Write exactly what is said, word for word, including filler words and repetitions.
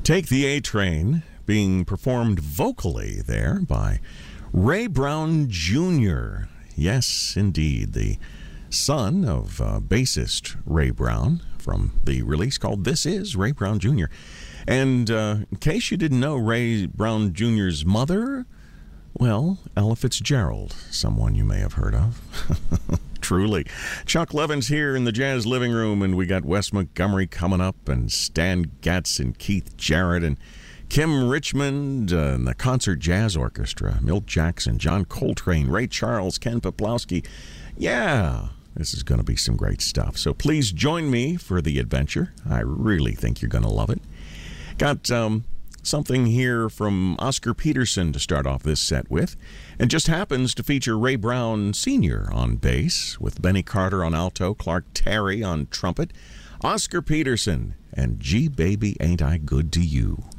Take the A Train, being performed vocally there by Ray Brown Junior Yes, indeed, the son of uh, bassist Ray Brown from the release called This Is Ray Brown Junior And uh, in case you didn't know Ray Brown Junior's mother, well, Ella Fitzgerald, someone you may have heard of. Truly. Chuck Levin's here in the Jazz Living Room, and we got Wes Montgomery coming up, and Stan Getz and Keith Jarrett and Kim Richmond uh, and the Concert Jazz Orchestra, Milt Jackson, John Coltrane, Ray Charles, Ken Poplawski. Yeah, this is going to be some great stuff. So please join me for the adventure. I really think you're going to love it. Got um, something here from Oscar Peterson to start off this set with, and just happens to feature Ray Brown Senior on bass, with Benny Carter on alto, Clark Terry on trumpet, Oscar Peterson, and Gee Baby Ain't I Good to You.